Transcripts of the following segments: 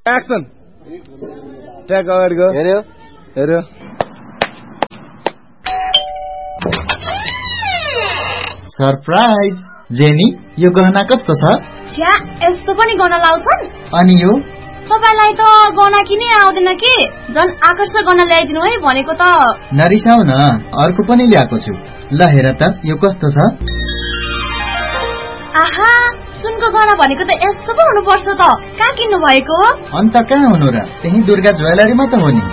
Action tag अगाडिको हेर्यो हेर्यो सरप्राइज जेनी यो गहना कस्तो छ छ्या यस्तो पनि गहना लाउँछन् अनि यो तपाईलाई त गहना किनै आउँदैन के जन आकर्षक गहना ल्याइदिनु है भनेको त नरिसाउ न अर्को पनि ल्याएको छु ल हेर त यो कस्तो छ आहा सुनको गहना भनेको त यस्तो पो हुनुपर्छ त कहाँ किन्नु भएको अन्त कहाँ हुनु र त्यही दुर्गा ज्वेलरीमा त हो नि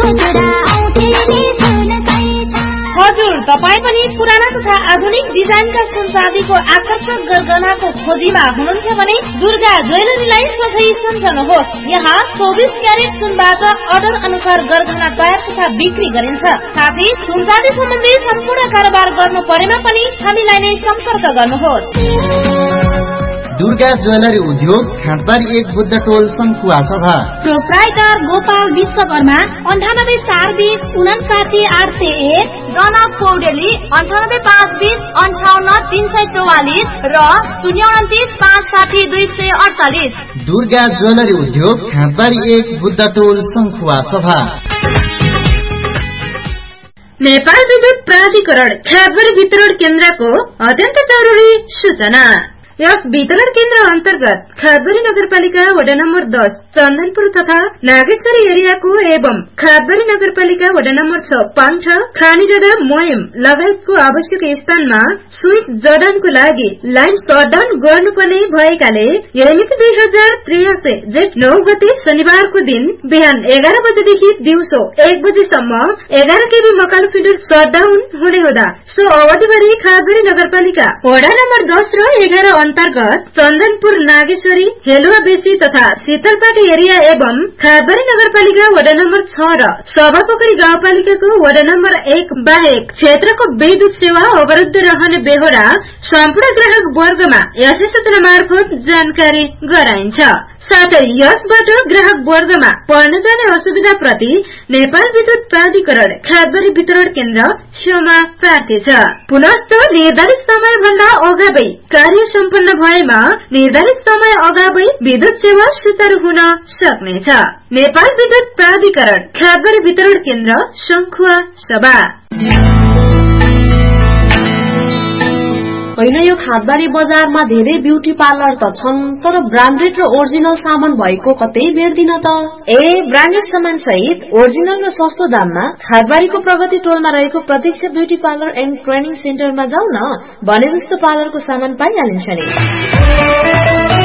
हजुर तपाई पनि पुराना तथा आधुनिक डिजाइनका सुन चाँदीको आकर्षक गरगहनाको खोजीमा हुनुहुन्छ भने दुर्गा ज्वेलरीलाई सोझै सम्झनुहोस्। यहाँ 24 क्यारेट सुनबाट अर्डर अनुसार गरगहना तयार तथा बिक्री गरिन्छ। साथै सुन चाँदी सम्बन्धी सम्पूर्ण कारोबार गर्नु परेमा पनि हामीलाई नै सम्पर्क गर्नुहोस्। दुर्गा ज्वेलरी उद्योग खाँटबारी 1 बुद्ध टोल शंखुवा सभा प्रोप्राइटर गोपाल विश्वकर्मा 98 420 59801 जनक पौडेली 98 520 58 344 र 029 560 248। दुर्गा ज्वेलरी उद्योग खाँटबारी 1 बुद्ध टोल शंखुवा सभा। नेपाल विद्युत प्राधिकरण खाँटबारी वितरण केन्द्रको अत्यन्त जरुरी सूचना। यस वितरण केन्द्र अन्तर्गत खाँटबारी नगरपालिका वडा नम्बर 10 चन्दनपुर तथा नागेश्वरी एरियाको एवं खाँटबारी नगरपालिका वडा नम्बर 6 पाङछा खानीजडा मोयम लगायतको आवश्यक स्थानमा स्विच जडानको लागि लाइन शटडाउन गर्नुपर्ने भएकाले यमिति 2083 जेठ 9 गते शनिबारको दिन बिहान 11 बजेदेखि दिउँसो 1 बजेसम्म 11 केबी मकान फिडर शटडाउन हुने हुँदा सो अवधिभरि खाँटबारी नगरपालिका वडा नम्बर 10 र 11 अन्तर्गत चन्दनपुर नागेश्वरी हेलुवा बेसी तथा शीतलपाटी एरिया एवं खाँटबारी नगरपालिका वडा नम्बर 6 र सभापोखरी गाउँपालिकाको वडा नम्बर 1 बाहेक क्षेत्रको विद्युत सेवा अवरुद्ध रहने बेहोरा सम्पूर्ण ग्राहक वर्गमा यसै सूचना मार्फत जानकारी गराइन्छ। साथै यसबाट ग्राहक वर्गमा पर्न जाने असुविधा प्रति नेपाल विद्युत प्राधिकरण खाँटबारी वितरण केन्द्र क्षमा प्रार्थी छ। पुनश्च निर्धारित समय भन्दा अगावै कार्य सम्पन्न भएमा निर्धारित समय अगावै विद्युत सेवा सुचारू हुन सक्नेछ। नेपाल विद्युत प्राधिकरण खाँटबारी वितरण केन्द्र शंखुवा सभा। होइन यो खाँटबारी बजारमा धेरै ब्युटी पार्लर त छन् तर ब्रान्डेड र ओरिजिनल सामान भएको कतै भेट्दिन त। ब्रान्डेड सामान सहित ओरिजिनल र सस्तो दाममा खाँटबारीको प्रगति टोलमा रहेको प्रतीक्षा ब्युटी पार्लर एन्ड ट्रेनिङ सेन्टरमा जाऊ न, भने जस्तो पार्लरको सामान पाइहालिन्छ नि।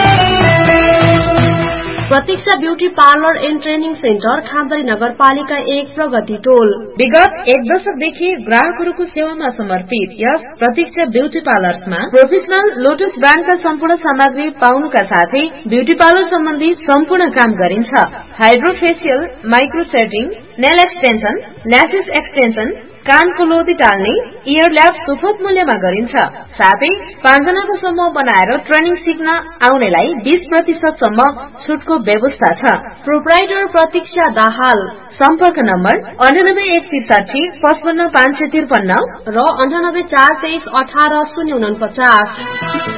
प्रतीक्षा beauty parlour and training centre खाँटबारी नगरपालिका 1 प्रगति टोल। विगत 1 दशकदेखि ग्राहकहरूको सेवामा समर्पित यस प्रतीक्षा ब्यूटी पार्लरमा प्रोफेसनल लोटस ब्रान्डका सम्पूर्ण सामग्री पाउनुका साथै ब्यूटी पार्लर सम्बन्धी सम्पूर्ण काम गरिन्छ। Hydrofacial, micro threading, nail extension, lashes extension, कानको लोदी टाल्ने, इयर ल्याब सुपथ मूल्यमा गरिन्छ। साथै 5 जनाको समूह बनाएर ट्रेनिङ सिक्न आउनेलाई 20% सम्म छुटको व्यवस्था छ। प्रोप्राइटर प्रतीक्षा दाहाल। सम्पर्क नम्बर 98 163 55 553 र 98 423 18 049।